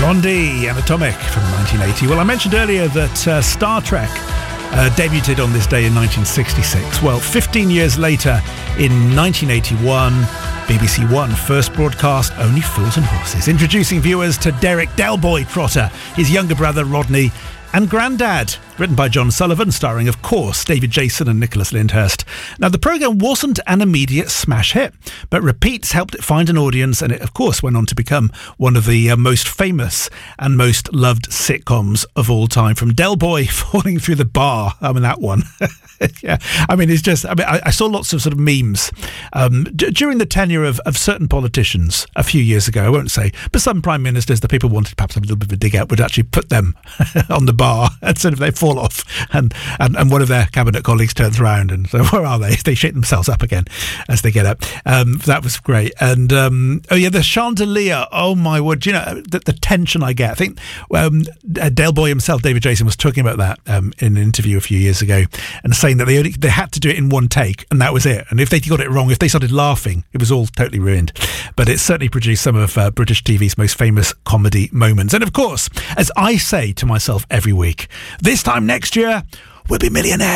Blondie and Atomic from 1980. Well, I mentioned earlier that Star Trek debuted on this day in 1966. Well, 15 years later, in 1981, BBC One first broadcast Only Fools and Horses, introducing viewers to Derek Del Boy Trotter, his younger brother Rodney, and Grandad, written by John Sullivan, starring, of course, David Jason and Nicholas Lyndhurst. Now, the programme wasn't an immediate smash hit, but repeats helped it find an audience, and it, of course, went on to become one of the most famous and most loved sitcoms of all time. From Del Boy falling through the bar, that one. Yeah, it's just, I saw lots of sort of memes during the tenure of certain politicians a few years ago, I won't say, but some prime ministers that people wanted perhaps have a little bit of a dig out would actually put them on the bar and sort of they fall off and one of their cabinet colleagues turns around and so where are they? They shake themselves up again as they get up. That was great. And the chandelier, oh my word, the tension I get. I think Del Boy himself, David Jason, was talking about that in an interview a few years ago and saying that they had to do it in one take and that was it. And if they got it wrong, if they started laughing, it was all totally ruined. But it certainly produced some of British TV's most famous comedy moments. And of course, as I say to myself every week, this time next year, we'll be millionaires.